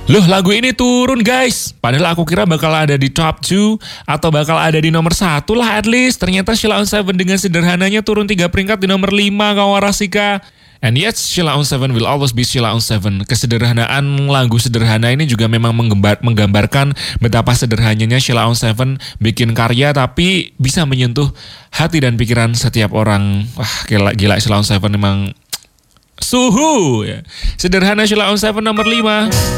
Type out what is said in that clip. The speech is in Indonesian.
Loh, lagu ini turun guys. Padahal aku kira bakal ada di top 2 atau bakal ada di nomor 1 lah at least. Ternyata Sheila on 7 dengan sederhananya turun 3 peringkat di nomor 5 kawan Rasika. And yet Sheila on 7 will always be Sheila on 7. Kesederhanaan lagu sederhana ini juga memang menggambarkan betapa sederhananya Sheila on 7 bikin karya tapi bisa menyentuh hati dan pikiran setiap orang. Wah, gila Sheila on 7 memang suhu ya. Sederhana Sheila on 7 nomor 5.